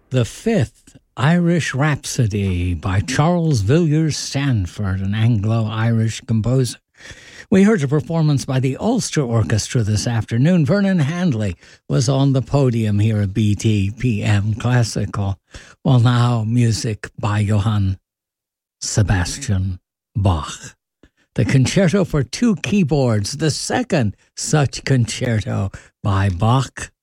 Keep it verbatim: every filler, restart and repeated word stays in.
The Fifth Irish Rhapsody by Charles Villiers Stanford, an Anglo-Irish composer. We heard a performance by the Ulster Orchestra this afternoon. Vernon Handley was on the podium here at B T P M Classical. Well, now music by Johann Sebastian Bach. The Concerto for Two Keyboards, the second such concerto by Bach.